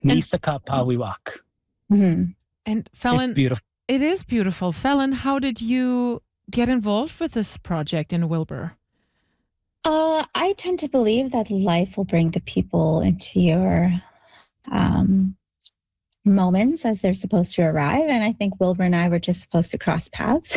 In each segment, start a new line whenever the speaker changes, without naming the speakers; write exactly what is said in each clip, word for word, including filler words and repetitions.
Nisaka Pawiwak.
Mm-hmm.
And Fallon,
it's beautiful.
It is beautiful. Fallon, how did you get involved with this project in Wilbur?
Uh, I tend to believe that life will bring the people into your um, moments as they're supposed to arrive. And I think Wilbur and I were just supposed to cross paths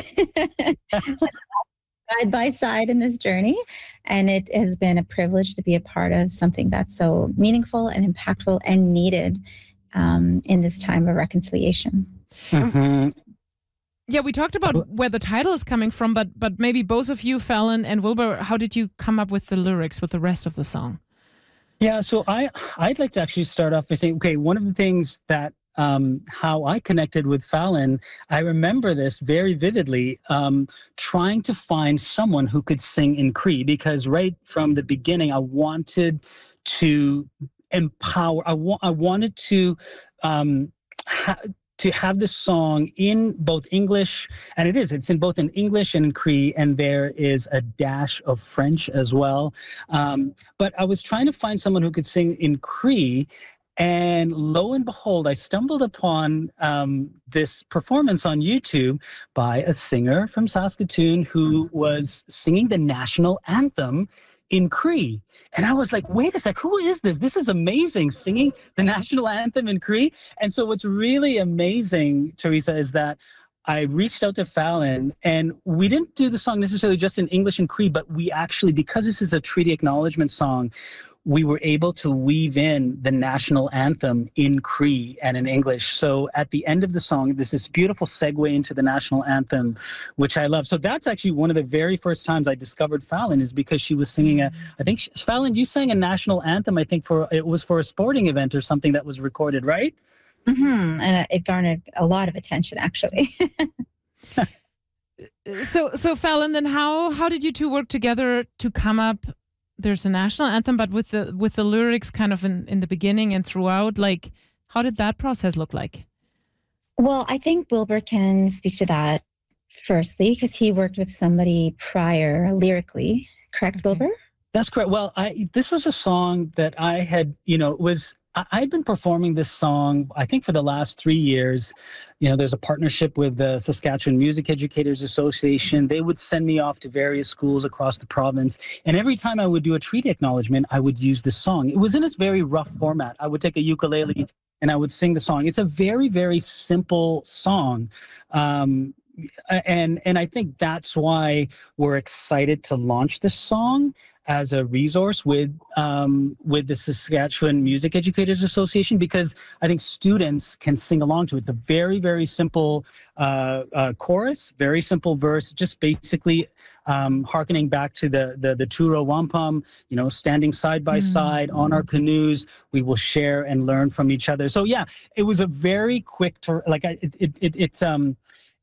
side by side in this journey. And it has been a privilege to be a part of something that's so meaningful and impactful and needed um, in this time of reconciliation.
Mm-hmm.
Yeah, we talked about where the title is coming from, but but maybe both of you, Fallon and Wilbur, how did you come up with the lyrics, with the rest of the song?
Yeah, so I, I'd like to actually start off by saying, okay, one of the things that um, how I connected with Fallon, I remember this very vividly, um, trying to find someone who could sing in Cree, because right from the beginning, I wanted to empower, I, wa- I wanted to... Um, ha- to have this song in both English, and it is, it's in both in English and in Cree, and there is a dash of French as well. Um, but I was trying to find someone who could sing in Cree, and lo and behold, I stumbled upon um, this performance on YouTube by a singer from Saskatoon who was singing the national anthem in Cree. And I was like, wait a sec, who is this? This is amazing, singing the national anthem in Cree. And so what's really amazing, Teresa, is that I reached out to Fallon, and we didn't do the song necessarily just in English and Cree, but we actually, because this is a treaty acknowledgement song, we were able to weave in the national anthem in Cree and in English. So at the end of the song, there's this beautiful segue into the national anthem, which I love. So that's actually one of the very first times I discovered Fallon, is because she was singing a, I think, she, Fallon, you sang a national anthem, I think for, it was for a sporting event or something that was recorded, right?
Mm-hmm. And it garnered a lot of attention, actually.
so, so Fallon, then how, how did you two work together to come up? There's a national anthem, but with the with the lyrics kind of in, in the beginning and throughout, like, how did that process look like?
Well, I think Wilbur can speak to that firstly, because he worked with somebody prior lyrically. Correct,
Okay.
Wilbur?
That's correct. Well, I this was a song that I had, you know, was I, I'd been performing this song, I think, for the last three years. You know, there's a partnership with the Saskatchewan Music Educators Association. They would send me off to various schools across the province. And every time I would do a treaty acknowledgement, I would use this song. It was in its very rough format. I would take a ukulele and I would sing the song. It's a very, very simple song. Um, and and I think that's why we're excited to launch this song as a resource with um, with the Saskatchewan Music Educators Association, because I think students can sing along to it. It's a very, very simple uh, uh, chorus, very simple verse, just basically um, hearkening back to the the the Turo Wampum, you know, standing side by mm. side on our canoes, we will share and learn from each other. So yeah, it was a very quick, to, like I, it, it, it it's um.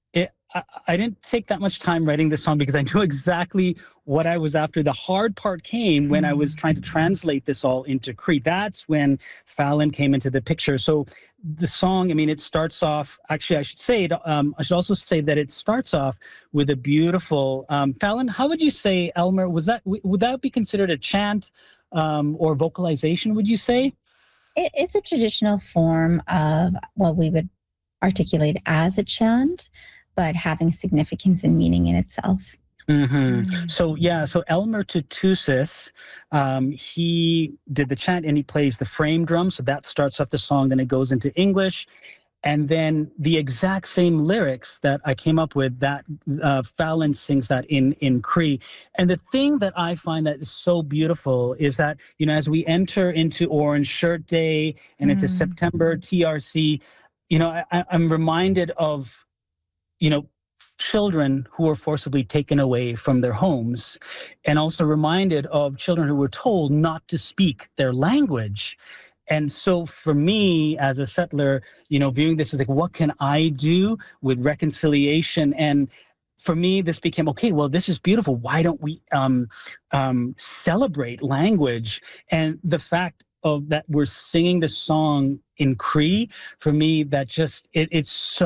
I, I didn't take that much time writing this song because I knew exactly what I was after. The hard part came when I was trying to translate this all into Cree. That's when Fallon came into the picture. So the song, I mean, it starts off, actually, I should say, it, um, I should also say that it starts off with a beautiful, um, Fallon, how would you say, Elmer, was that, would that be considered a chant um, or vocalization, would you say?
It, it's a traditional form of what we would articulate as a chant, but having significance and meaning in itself.
Mm-hmm. Mm-hmm. So, yeah, so Elmer Tutusis, um, he did the chant and he plays the frame drum. So that starts off the song, then it goes into English. And then the exact same lyrics that I came up with, that uh, Fallon sings that in, in Cree. And the thing that I find that is so beautiful is that, you know, as we enter into Orange Shirt Day and mm-hmm. into September T R C, you know, I, I'm reminded of, you know, children who were forcibly taken away from their homes, and also reminded of children who were told not to speak their language. And so for me as a settler, you know, viewing this as like, what can I do with reconciliation? And for me, this became, okay, well, this is beautiful. Why don't we um, um, celebrate language? And the fact of that we're singing the song in Cree, for me, that just, it, it's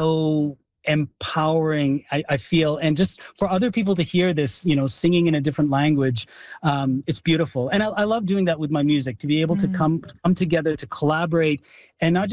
so empowering, I, I feel, and just for other people to hear this, you know, singing in a different language, um, it's beautiful. And I, I love doing that with my music, to be able mm. to come come together, to collaborate, and not just